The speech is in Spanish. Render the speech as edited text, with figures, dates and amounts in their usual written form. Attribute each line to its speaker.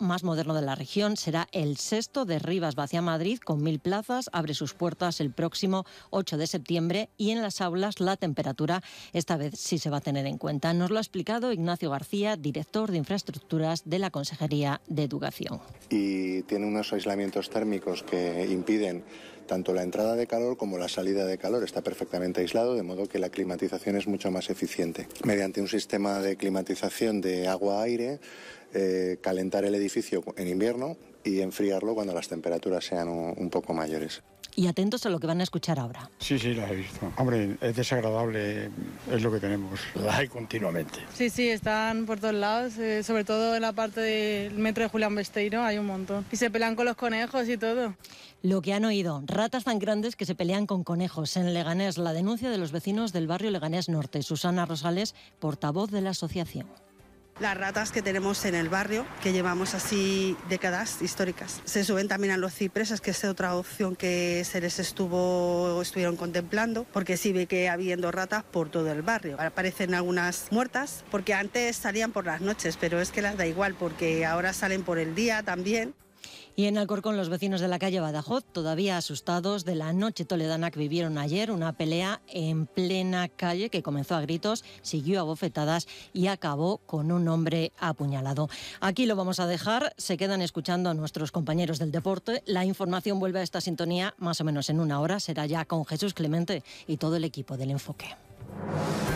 Speaker 1: más moderno de la región. Será el sexto de Rivas hacia Madrid, con 1.000 plazas. Abre sus puertas el próximo 8 de septiembre y en las aulas la temperatura esta vez sí se va a tener en cuenta. Nos lo ha explicado Ignacio García, director de Infraestructuras de la Consejería de Educación.
Speaker 2: Y tiene unos aislamientos térmicos que impiden tanto la entrada de calor como la salida de calor. Está perfectamente aislado, de modo que la climatización es mucho más eficiente. Mediante un sistema de climatización de agua-aire, calentar el edificio en invierno y enfriarlo cuando las temperaturas sean un poco mayores.
Speaker 1: Y atentos a lo que van a escuchar ahora.
Speaker 3: Sí, las he visto. Hombre, es desagradable, es lo que tenemos. Las hay continuamente.
Speaker 4: Sí, están por todos lados, sobre todo en la parte del metro de Julián Besteiro hay un montón. Y se pelean con los conejos y todo.
Speaker 1: Lo que han oído, ratas tan grandes que se pelean con conejos. En Leganés, la denuncia de los vecinos del barrio Leganés Norte. Susana Rosales, portavoz de la asociación.
Speaker 5: Las ratas que tenemos en el barrio, que llevamos así décadas históricas. Se suben también a los cipreses, que es otra opción que se les estuvieron contemplando, porque sí ve que habiendo ratas por todo el barrio. Aparecen algunas muertas, porque antes salían por las noches, pero es que las da igual, porque ahora salen por el día también.
Speaker 1: Y en Alcorcón, los vecinos de la calle Badajoz, todavía asustados de la noche toledana que vivieron ayer, una pelea en plena calle que comenzó a gritos, siguió a bofetadas y acabó con un hombre apuñalado. Aquí lo vamos a dejar, se quedan escuchando a nuestros compañeros del deporte. La información vuelve a esta sintonía más o menos en una hora, será ya con Jesús Clemente y todo el equipo del Enfoque.